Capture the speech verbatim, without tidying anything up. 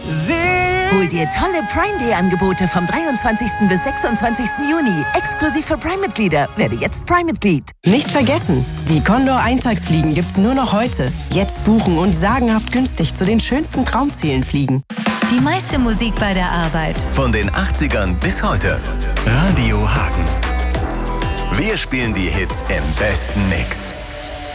Hol dir tolle Prime Day Angebote vom dreiundzwanzigsten bis sechsundzwanzigsten Juni. Exklusiv für Prime-Mitglieder. Werde jetzt Prime-Mitglied. Nicht vergessen, die Condor Eintagsfliegen gibt's nur noch heute. Jetzt buchen und sagenhaft günstig zu den schönsten Traumzielen fliegen. Die meiste Musik bei der Arbeit. Von den achtzigern bis heute. Radio Hagen. Wir spielen die Hits im besten Mix.